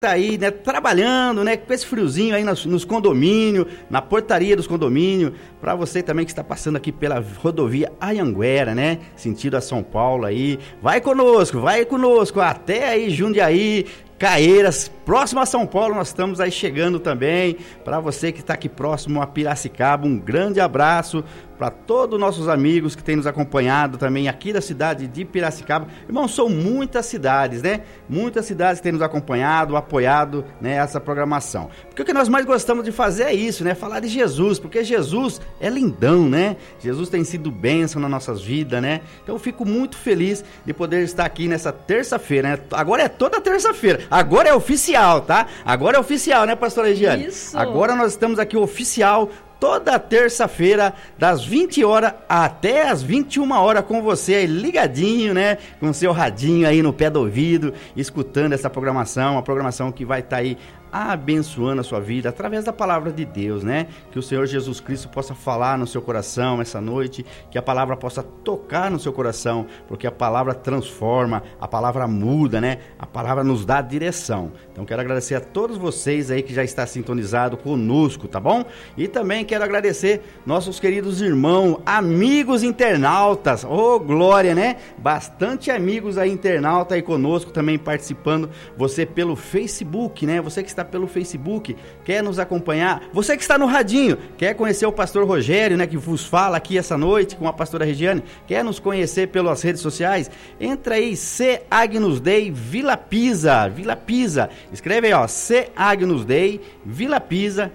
tá aí, né, trabalhando, né, com esse friozinho aí nos condomínios, na portaria dos condomínios, para você também que está passando aqui pela rodovia Anhanguera, né, sentido a São Paulo aí, vai conosco, até aí Jundiaí, Caieiras, próximo a São Paulo, nós estamos aí chegando também. Para você que está aqui próximo a Piracicaba, um grande abraço para todos os nossos amigos que têm nos acompanhado também aqui da cidade de Piracicaba. Irmão, são muitas cidades, né? Muitas cidades que têm nos acompanhado, apoiado, né, essa programação. Porque o que nós mais gostamos de fazer é isso, né? Falar de Jesus, porque Jesus é lindão, né? Jesus tem sido bênção nas nossas vidas, né? Então eu fico muito feliz de poder estar aqui nessa terça-feira, né? Agora é toda terça-feira. Agora é oficial, tá? Agora é oficial, né, pastora Regiane? Isso. Agora nós estamos aqui oficial, toda terça-feira, das 20 horas até as 21 horas com você aí ligadinho, né? Com seu radinho aí no pé do ouvido, escutando essa programação, uma programação que vai estar aí abençoando a sua vida através da palavra de Deus, né? Que o Senhor Jesus Cristo possa falar no seu coração essa noite, que a palavra possa tocar no seu coração, porque a palavra transforma, a palavra muda, né? A palavra nos dá direção. Então quero agradecer a todos vocês aí que já está sintonizado conosco, tá bom? E também quero agradecer nossos queridos irmãos, amigos internautas, glória, né? Bastante amigos aí internautas aí conosco também participando, você pelo Facebook, né? Você que está pelo Facebook, quer nos acompanhar, você que está no radinho, quer conhecer o pastor Rogério, né, que vos fala aqui essa noite com a pastora Regiane, quer nos conhecer pelas redes sociais, entra aí, C Agnus Dei Vila Pisa, escreve aí, ó, C Agnus Dei Vila Pisa,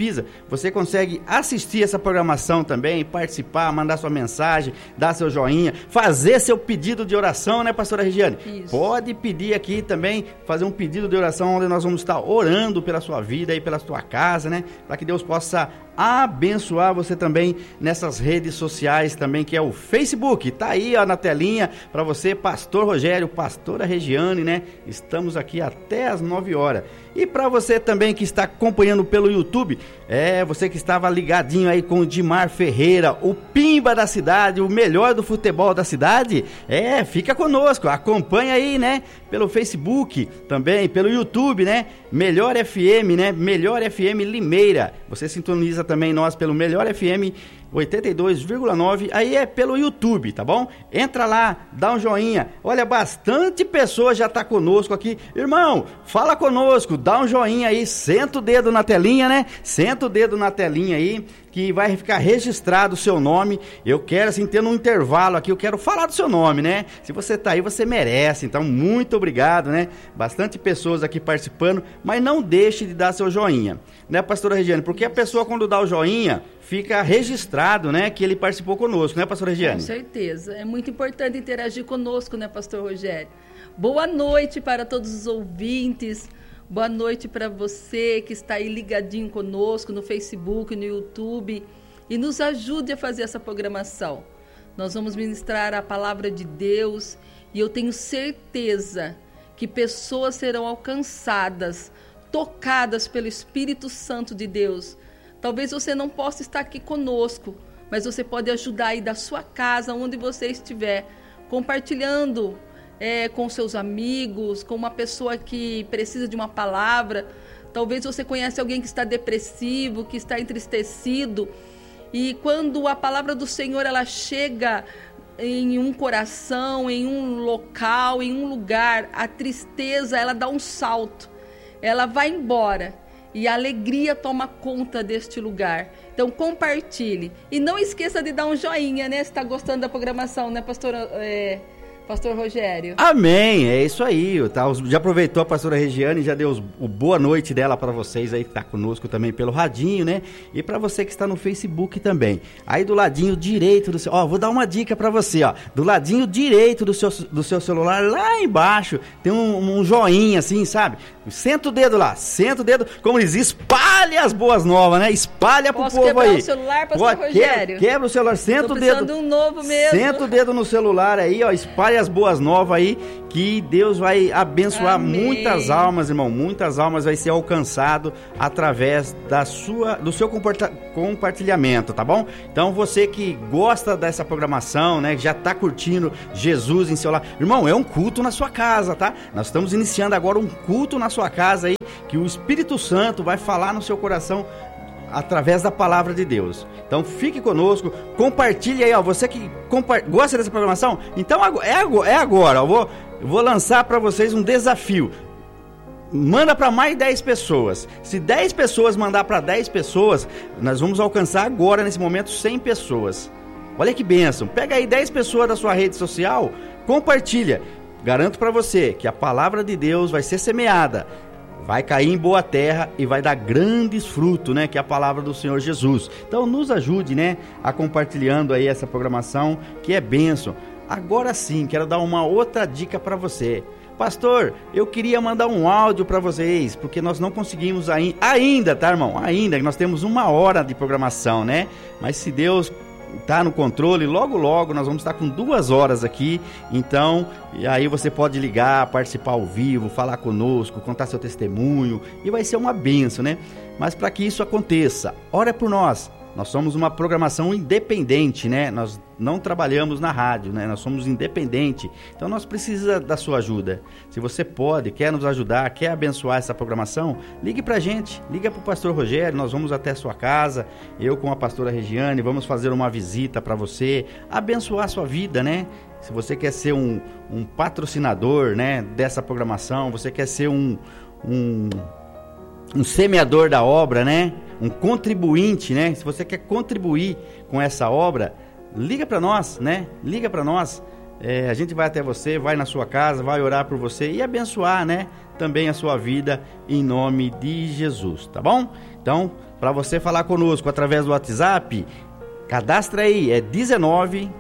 você consegue assistir essa programação também, participar, mandar sua mensagem, dar seu joinha, fazer seu pedido de oração, né, pastora Regiane? Isso. Pode pedir aqui também, fazer um pedido de oração onde nós vamos estar orando pela sua vida e pela sua casa, né? Para que Deus possa abençoar você também nessas redes sociais também, que é o Facebook. Tá aí, ó, na telinha para você, pastor Rogério, pastora Regiane, né? Estamos aqui até as 9 horas. E para você também que está acompanhando pelo YouTube, você que estava ligadinho aí com o Dimar Ferreira, o Pimba da cidade, o melhor do futebol da cidade, fica conosco, acompanha aí, né? Pelo Facebook também, pelo YouTube, né? Melhor FM, né? Melhor FM Limeira. Você sintoniza também nós pelo Melhor FM 82,9, aí é pelo YouTube, tá bom? Entra lá, dá um joinha. Olha, bastante pessoa já tá conosco aqui. Irmão, fala conosco, dá um joinha aí, senta o dedo na telinha, né? Senta o dedo na telinha aí, que vai ficar registrado o seu nome. Eu quero, assim, tendo um intervalo aqui, eu quero falar do seu nome, né? Se você tá aí, você merece. Então, muito obrigado, né? Bastante pessoas aqui participando, mas não deixe de dar seu joinha, né, pastora Regiane? Porque a pessoa, quando dá o joinha, fica registrado, né, que ele participou conosco, né, pastora Regiane? Com certeza. É muito importante interagir conosco, né, pastor Rogério? Boa noite para todos os ouvintes. Boa noite para você que está aí ligadinho conosco no Facebook, no YouTube. E nos ajude a fazer essa programação. Nós vamos ministrar a palavra de Deus e eu tenho certeza que pessoas serão alcançadas, tocadas pelo Espírito Santo de Deus. Talvez você não possa estar aqui conosco, mas você pode ajudar aí da sua casa, onde você estiver, compartilhando com seus amigos, com uma pessoa que precisa de uma palavra. Talvez você conhece alguém que está depressivo, que está entristecido. E quando a palavra do Senhor ela chega em um coração, em um local, em um lugar, a tristeza ela dá um salto, ela vai embora. E a alegria toma conta deste lugar. Então compartilhe. E não esqueça de dar um joinha, né? Se está gostando da programação, né, Pastor Rogério? Amém, é isso aí, tá? Já aproveitou a pastora Regiane, já deu o boa noite dela para vocês aí que tá conosco também pelo radinho, né? E para você que está no Facebook também. Aí do ladinho direito do seu, vou dar uma dica para você, do ladinho direito do seu celular, lá embaixo, tem um joinha assim, sabe? Senta o dedo lá, como diz, espalhe as boas novas, né? Espalha pro povo aí. Posso quebrar o celular, pastor Rogério? Quebra o celular, senta o dedo. Tô precisando de um novo mesmo. Senta o dedo no celular aí, espalhe as boas novas aí, que Deus vai abençoar. Amém. Muitas almas, irmão, muitas almas vai ser alcançado através do seu compartilhamento, tá bom? Então você que gosta dessa programação, né, que já tá curtindo Jesus em seu lar, irmão, é um culto na sua casa, tá? Nós estamos iniciando agora um culto na sua sua casa aí, que o Espírito Santo vai falar no seu coração através da palavra de Deus. Então fique conosco, compartilhe aí, ó, você que gosta dessa programação, então é agora, eu vou lançar para vocês um desafio. Manda para mais 10 pessoas. Se 10 pessoas mandar para 10 pessoas, nós vamos alcançar agora, nesse momento, 100 pessoas. Olha que bênção. Pega aí 10 pessoas da sua rede social, compartilha. Garanto para você que a palavra de Deus vai ser semeada, vai cair em boa terra e vai dar grandes frutos, né? Que é a palavra do Senhor Jesus. Então nos ajude, né? A compartilhando aí essa programação que é bênção. Agora sim, quero dar uma outra dica para você. Pastor, eu queria mandar um áudio para vocês, porque nós não conseguimos ainda, tá, irmão? Ainda, nós temos 1 hora de programação, né? Mas se Deus tá no controle, logo nós vamos estar com 2 horas aqui, então, e aí você pode ligar, participar ao vivo, falar conosco, contar seu testemunho, e vai ser uma bênção, né? Mas para que isso aconteça, ora por nós. Nós somos uma programação independente, né? Nós não trabalhamos na rádio, né? Nós somos independentes. Então nós precisamos da sua ajuda. Se você pode, quer nos ajudar, quer abençoar essa programação, ligue pra gente. Liga pro pastor Rogério, nós vamos até a sua casa. Eu com a pastora Regiane, vamos fazer uma visita para você, abençoar a sua vida, né? Se você quer ser um patrocinador, né, dessa programação, você quer ser um semeador da obra, né? Um contribuinte, né? Se você quer contribuir com essa obra, liga para nós, né? Liga para nós. A gente vai até você, vai na sua casa, vai orar por você e abençoar, né? Também a sua vida em nome de Jesus, tá bom? Então, para você falar conosco através do WhatsApp, cadastra aí, é 19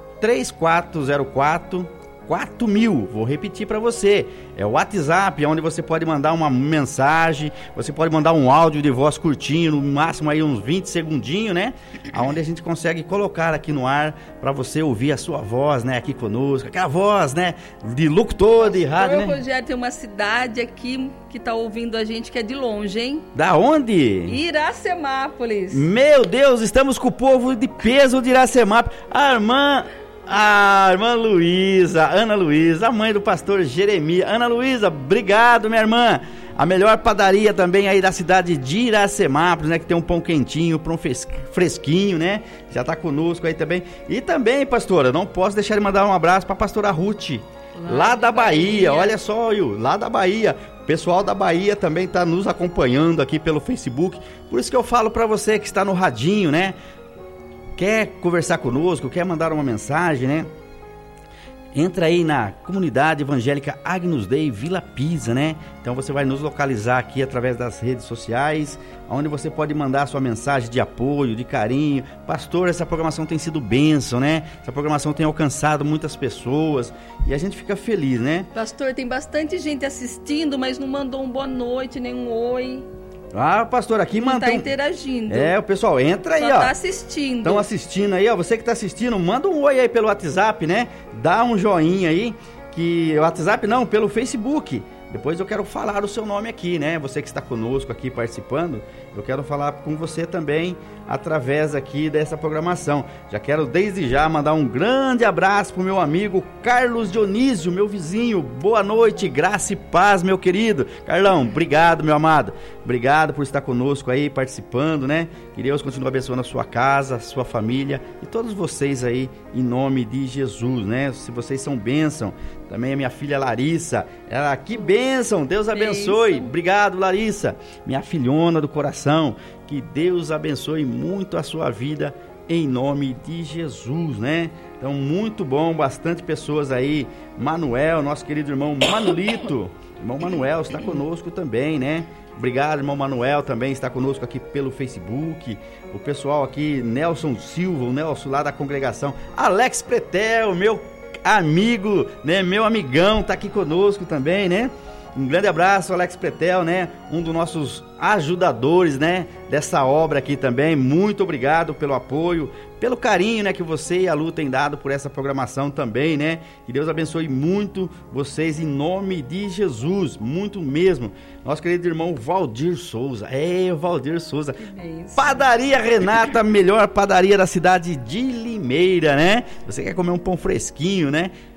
3404 4000, vou repetir para você, é o WhatsApp, onde você pode mandar uma mensagem, você pode mandar um áudio de voz curtinho, no máximo aí uns 20 segundinhos, né? Onde a gente consegue colocar aqui no ar, para você ouvir a sua voz, né? Aqui conosco, aquela voz, né? De locutor, de rádio, né? Rogério, tem uma cidade aqui que tá ouvindo a gente que é de longe, hein? Da onde? Iracemápolis. Meu Deus, estamos com o povo de peso de Iracemápolis. A irmã Luísa, Ana Luísa, a mãe do pastor Jeremias. Ana Luísa, obrigado, minha irmã. A melhor padaria também aí da cidade de Iracemápolis, né? Que tem um pão quentinho, pão fresquinho, né? Já tá conosco aí também. E também, pastora, não posso deixar de mandar um abraço pra pastora Ruth, lá da Bahia. Olha só, lá da Bahia. O pessoal da Bahia também tá nos acompanhando aqui pelo Facebook. Por isso que eu falo pra você que está no radinho, né? Quer conversar conosco, quer mandar uma mensagem, né? Entra aí na comunidade evangélica Agnus Dei Vila Pisa, né? Então você vai nos localizar aqui através das redes sociais, onde você pode mandar sua mensagem de apoio, de carinho. Pastor, essa programação tem sido bênção, né? Essa programação tem alcançado muitas pessoas e a gente fica feliz, né? Pastor, tem bastante gente assistindo, mas não mandou um boa noite, nem um oi. Ah, pastor, aqui manda. Tá interagindo. O pessoal, entra aí, só ó. Tá assistindo. Estão assistindo aí, ó. Você que tá assistindo, manda um oi aí pelo WhatsApp, né? Dá um joinha aí, que o WhatsApp não, pelo Facebook. Depois eu quero falar o seu nome aqui, né? Você que está conosco aqui participando, eu quero falar com você também através aqui dessa programação. Já quero desde já mandar um grande abraço pro meu amigo Carlos Dionísio, meu vizinho. Boa noite, graça e paz, meu querido. Carlão, obrigado, meu amado. Obrigado por estar conosco aí, participando, né? Que Deus continue abençoando a sua casa, a sua família e todos vocês aí, em nome de Jesus, né? Se vocês são bênção. Também a minha filha Larissa, ela, que bênção, Deus abençoe. Obrigado, Larissa, minha filhona do coração. Que Deus abençoe muito a sua vida em nome de Jesus, né? Então, muito bom, bastante pessoas aí. Manuel, nosso querido irmão Manolito, irmão Manuel está conosco também, né? Obrigado, irmão Manuel, também está conosco aqui pelo Facebook. O pessoal aqui, Nelson Silva, o Nelson lá da congregação. Alex Pretel, meu amigo, né? Meu amigão, tá aqui conosco também, né? Um grande abraço, Alex Pretel, né? Um dos nossos ajudadores, né? Dessa obra aqui também. Muito obrigado pelo apoio, pelo carinho, né? Que você e a Lu têm dado por essa programação também, né? Que Deus abençoe muito vocês em nome de Jesus, muito mesmo. Nosso querido irmão Valdir Souza. O Valdir Souza. Padaria Renata, a melhor padaria da cidade de Limeira, né? Você quer comer um pão fresquinho, né?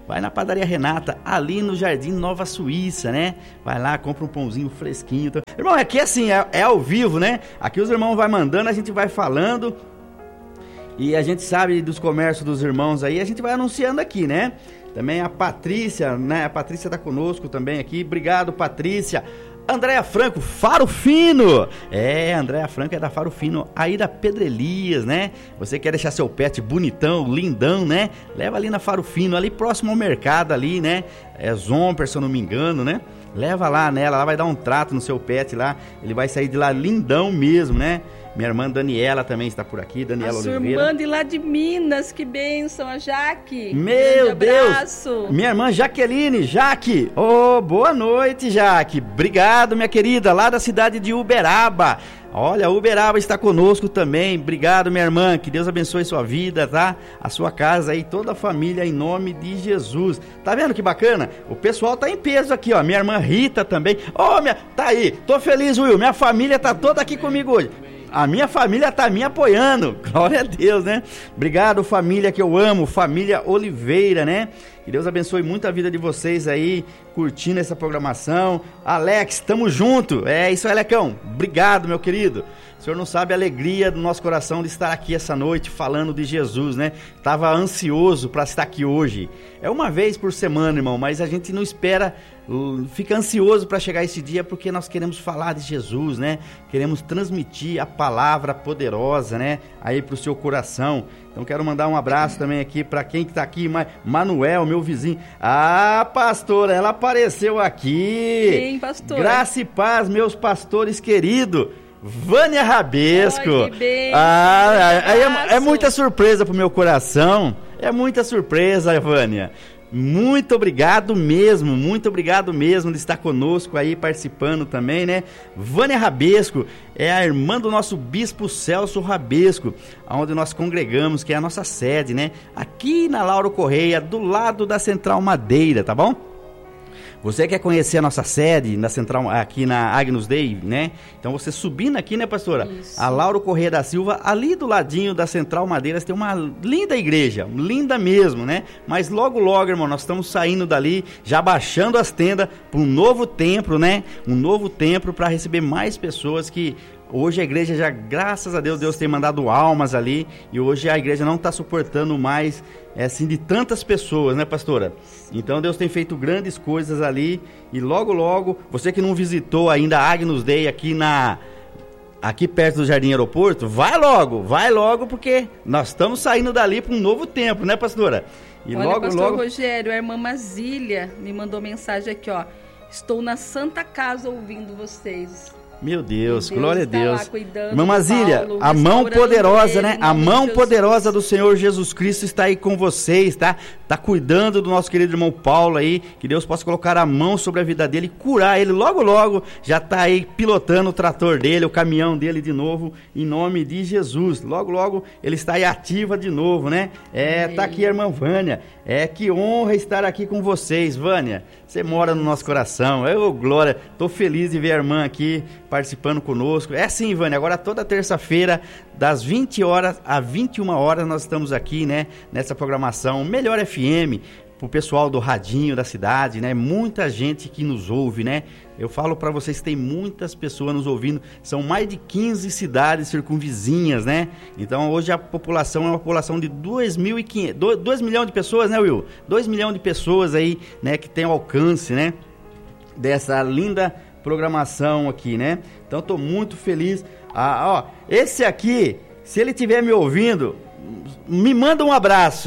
vai na Padaria Renata, ali no Jardim Nova Suíça, né? Vai lá, compra um pãozinho fresquinho. Irmão, aqui assim, é ao vivo, né? Aqui os irmãos vai mandando, a gente vai falando. E a gente sabe dos comércios dos irmãos aí, a gente vai anunciando aqui, né? Também a Patrícia, né? A Patrícia tá conosco também aqui. Obrigado, Patrícia. Andréa Franco, Faro Fino. Andréa Franco é da Faro Fino, aí da Pedro Elias, né? Você quer deixar seu pet bonitão, lindão, né? Leva ali na Faro Fino, ali próximo ao mercado ali, né? É Zomper, se eu não me engano, né? Leva lá nela, ela vai dar um trato no seu pet lá. Ele vai sair de lá lindão mesmo, né? Minha irmã Daniela também está por aqui, Daniela Oliveira. Sua irmã de lá de Minas, que bênção, a Jaque. Meu Deus! Minha irmã Jaqueline, Jaque. Boa noite, Jaque. Obrigado, minha querida, lá da cidade de Uberaba. Olha, Uberaba está conosco também. Obrigado, minha irmã. Que Deus abençoe sua vida, tá? A sua casa e toda a família, em nome de Jesus. Tá vendo que bacana? O pessoal tá em peso aqui, ó. Minha irmã Rita também. Tá aí. Tô feliz, Will. Minha família tá toda aqui comigo hoje. A minha família tá me apoiando. Glória a Deus, né? Obrigado, família que eu amo. Família Oliveira, né? Que Deus abençoe muito a vida de vocês aí, curtindo essa programação. Alex, tamo junto. É isso aí, Alecão. Obrigado, meu querido. O senhor não sabe a alegria do nosso coração de estar aqui essa noite falando de Jesus, né? Tava ansioso para estar aqui hoje. É uma vez por semana, irmão, mas a gente não espera, fica ansioso para chegar esse dia porque nós queremos falar de Jesus, né? Queremos transmitir a palavra poderosa, né? Aí pro seu coração. Então quero mandar um abraço também aqui para quem que tá aqui, Manuel, meu vizinho. Pastora, ela apareceu aqui. Quem, pastor? Graça e paz, meus pastores queridos. Vânia Rabesco. Ai, que bem. É muita surpresa pro meu coração. É muita surpresa, Vânia. Muito obrigado mesmo de estar conosco aí, participando também, né? Vânia Rabesco é a irmã do nosso bispo Celso Rabesco, onde nós congregamos, que é a nossa sede, né? Aqui na Lauro Correia, do lado da Central Madeira, tá bom? Você quer conhecer a nossa sede na Central, aqui na Agnus Dei, né? Então você subindo aqui, né, pastora? Isso. A Lauro Correia da Silva, ali do ladinho da Central Madeiras tem uma linda igreja, linda mesmo, né? Mas logo, irmão, nós estamos saindo dali, já baixando as tendas para um novo templo, né? Um novo templo para receber mais pessoas que... Hoje a igreja já, graças a Deus, Deus tem mandado almas ali, e hoje a igreja não está suportando mais, assim, de tantas pessoas, né, pastora? Então Deus tem feito grandes coisas ali, e logo, você que não visitou ainda a Agnus Dei aqui perto do Jardim Aeroporto, vai logo, porque nós estamos saindo dali para um novo tempo, né, pastora? E olha, pastor Rogério, a irmã Mazília me mandou mensagem aqui, ó, estou na Santa Casa ouvindo vocês. Meu Deus, glória a Deus. Irmã Mazília, a mão poderosa, né? A mão poderosa do Senhor Jesus Cristo está aí com vocês, tá? Tá cuidando do nosso querido irmão Paulo aí, que Deus possa colocar a mão sobre a vida dele e curar ele. Logo, já tá aí pilotando o trator dele, o caminhão dele de novo, em nome de Jesus. Logo, ele está aí ativa de novo, né? Tá aqui a irmã Vânia. Que honra estar aqui com vocês, Vânia. Você mora no nosso coração. Glória, tô feliz de ver a irmã aqui participando conosco. Sim, Vânia, agora toda terça-feira, das 20 horas a 21 horas, nós estamos aqui, né, nessa programação Melhor FM, pro pessoal do radinho da cidade, né, muita gente que nos ouve, né, eu falo para vocês que tem muitas pessoas nos ouvindo, são mais de 15 cidades circunvizinhas, né, então hoje a população é uma população de 2 milhões de pessoas, né, Will? 2 milhões de pessoas aí, né, que tem alcance, né, dessa linda programação aqui, né? Então tô muito feliz. Esse aqui, se ele estiver me ouvindo, me manda um abraço.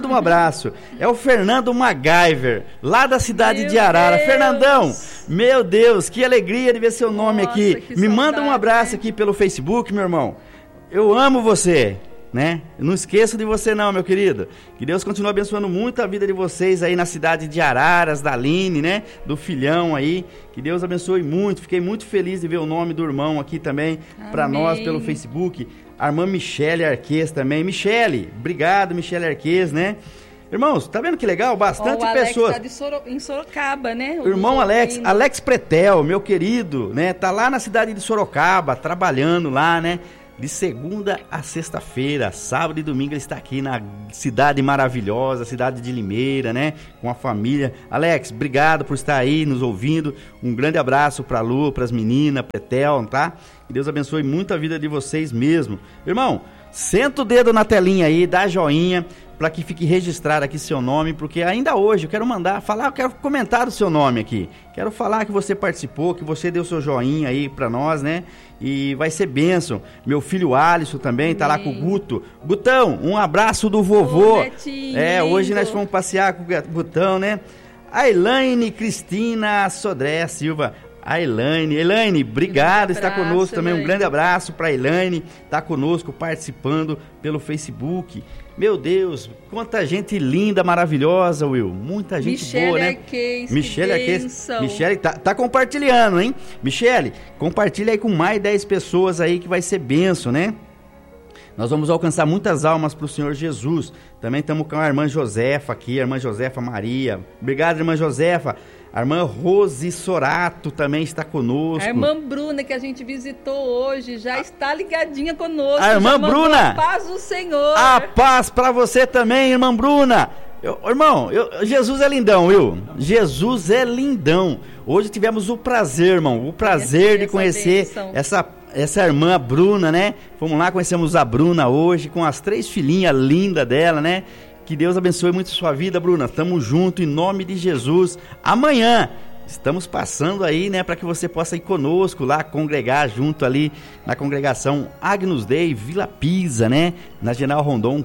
É o Fernando MacGyver, lá da cidade de Arara. Deus. Fernandão, meu Deus, que alegria de ver seu nome aqui. Me manda um abraço aqui pelo Facebook, meu irmão. Eu amo você, né? Não esqueço de você não, meu querido. Que Deus continue abençoando muito a vida de vocês aí na cidade de Araras, da Aline, né? Do filhão aí. Que Deus abençoe muito. Fiquei muito feliz de ver o nome do irmão aqui também para nós pelo Facebook. A irmã Michele Arques também. Michele, obrigado, Michele Arques, né? Irmãos, tá vendo que legal? Bastante pessoas. Tá em Sorocaba, né? O irmão Alex Pretel, meu querido, né? Tá lá na cidade de Sorocaba, trabalhando lá, né? de segunda a sexta-feira, sábado e domingo ele está aqui na cidade maravilhosa, cidade de Limeira, né? Com a família. Alex, obrigado por estar aí nos ouvindo. Um grande abraço para a Lu, para as meninas, para Etel, tá? Que Deus abençoe muito a vida de vocês mesmo. Irmão, senta o dedo na telinha aí, dá joinha, para que fique registrado aqui seu nome, porque ainda hoje eu quero eu quero comentar o seu nome aqui. Quero falar que você participou, que você deu seu joinha aí para nós, né? E vai ser bênção. Meu filho Alisson também tá lá com o Guto. Gutão, um abraço do vovô. Netinho, hoje lindo. nós fomos passear com o Gutão, né? A Elaine Cristina Sodré Silva. A Elaine, obrigado, está conosco também, um grande abraço para a Elaine, está conosco participando pelo Facebook. Meu Deus, quanta gente linda, maravilhosa, Will, muita gente boa, né? Michele tá compartilhando, hein? Michele, compartilha aí com mais 10 pessoas aí que vai ser bênção, né? Nós vamos alcançar muitas almas para o Senhor Jesus. Também estamos com a irmã Josefa aqui, a irmã Josefa Maria. Obrigado, irmã Josefa. A irmã Rose Sorato também está conosco. A irmã Bruna, que a gente visitou hoje, já está ligadinha conosco. A irmã Bruna. A paz do Senhor. A paz para você também, irmã Bruna. Jesus é lindão, viu? Jesus é lindão. Hoje tivemos o prazer, irmão, de conhecer essa irmã Bruna, né? Fomos lá, conhecemos a Bruna hoje, com as 3 filhinhas lindas dela, né? Que Deus abençoe muito a sua vida, Bruna. Tamo junto em nome de Jesus. Amanhã estamos passando aí, né, para que você possa ir conosco lá, congregar junto ali na congregação Agnus Dei, Vila Pisa, né? Na General Rondon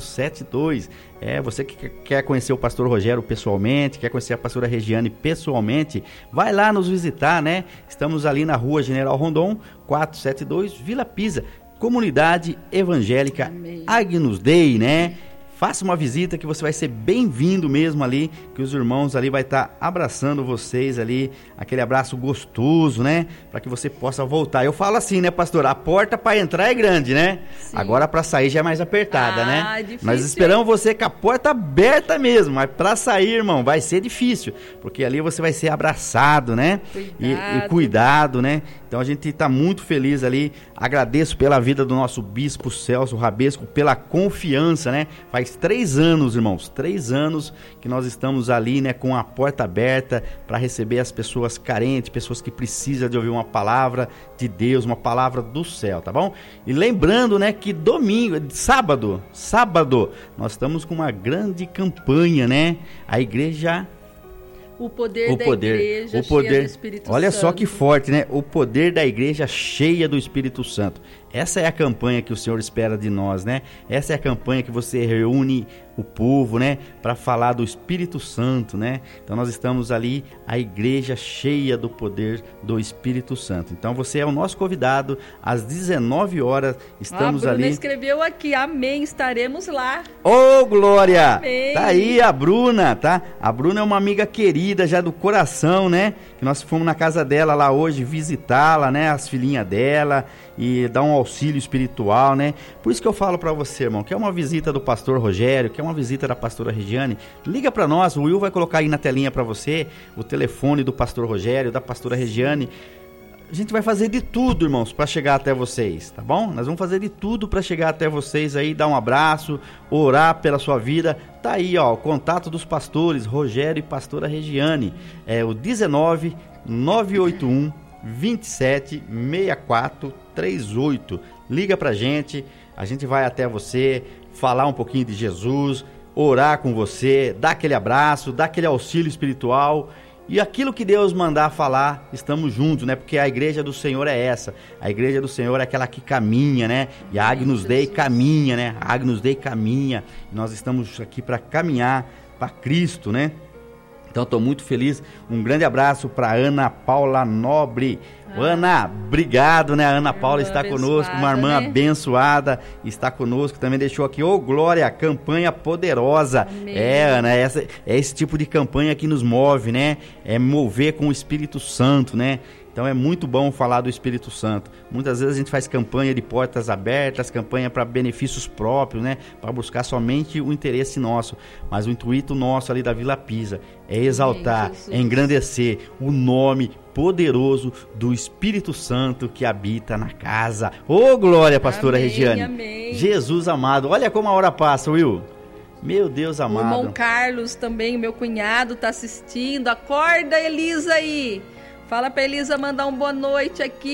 472. Você que quer conhecer o pastor Rogério pessoalmente, quer conhecer a pastora Regiane pessoalmente, vai lá nos visitar, né? Estamos ali na rua General Rondon 472, Vila Pisa, Comunidade Evangélica Agnus Dei, né? Faça uma visita que você vai ser bem-vindo mesmo ali, que os irmãos ali vai estar abraçando vocês ali, aquele abraço gostoso, né? Para que você possa voltar. Eu falo assim, né, pastor? A porta para entrar é grande, né? Sim. Agora para sair já é mais apertada, né? Difícil. Nós esperamos você com a porta aberta mesmo, mas para sair, irmão, vai ser difícil, porque ali você vai ser abraçado, né? E cuidado, né? Então a gente está muito feliz ali. Agradeço pela vida do nosso bispo Celso Rabesco, pela confiança, né? Faz 3 anos, irmãos, 3 anos que nós estamos ali, né, com a porta aberta para receber as pessoas carentes, pessoas que precisam de ouvir uma palavra de Deus, uma palavra do céu, tá bom? E lembrando, né, que sábado, nós estamos com uma grande campanha, né? A igreja... O poder da igreja cheia do Espírito Santo. Olha só que forte, né? O poder da igreja cheia do Espírito Santo. Essa é a campanha que o Senhor espera de nós, né? Essa é a campanha que você reúne o povo, né? Para falar do Espírito Santo, né? Então nós estamos ali, a igreja cheia do poder do Espírito Santo. Então você é o nosso convidado, às 19 horas estamos ali. A Bruna escreveu aqui, amém, estaremos lá. Ô, glória! Amém. Tá aí a Bruna, tá? A Bruna é uma amiga querida já do coração, né? Que nós fomos na casa dela lá hoje visitá-la, né? As filhinhas dela e dar um auxílio espiritual, né? Por isso que eu falo para você, irmão, que é uma visita do pastor Rogério, que é uma visita da pastora Regiane, liga para nós, o Will vai colocar aí na telinha para você o telefone do pastor Rogério, da pastora Regiane. A gente vai fazer de tudo, irmãos, para chegar até vocês, tá bom? Nós vamos fazer de tudo para chegar até vocês aí, dar um abraço, orar pela sua vida. Tá aí, ó, o contato dos pastores Rogério e pastora Regiane, é o 19 981 27 64 38. Liga pra gente, a gente vai até você, falar um pouquinho de Jesus, orar com você, dar aquele abraço, dar aquele auxílio espiritual. E aquilo que Deus mandar falar, estamos juntos, né? Porque a igreja do Senhor é essa. A igreja do Senhor é aquela que caminha, né? E a Agnus Dei caminha, né? A Agnus Dei caminha. Nós estamos aqui para caminhar para Cristo, né? Então estou muito feliz. Um grande abraço para Ana Paula Nobre. Ana, obrigado, né? A Ana Paula está conosco, uma irmã, né, abençoada, está conosco, também deixou aqui, glória, campanha poderosa. Amém. Ana, é esse tipo de campanha que nos move, né? É mover com o Espírito Santo, né? Então é muito bom falar do Espírito Santo. Muitas vezes a gente faz campanha de portas abertas, campanha para benefícios próprios, né? Para buscar somente o interesse nosso. Mas o intuito nosso ali da Vila Pisa é exaltar, é engrandecer o nome poderoso do Espírito Santo que habita na casa. Ô, glória, pastora Amém, Regiane. amém. Jesus amado. Olha como a hora passa, Will. Meu Deus amado. O irmão Carlos também, meu cunhado, está assistindo. Acorda, Elisa, aí. Fala para Elisa mandar boa noite aqui.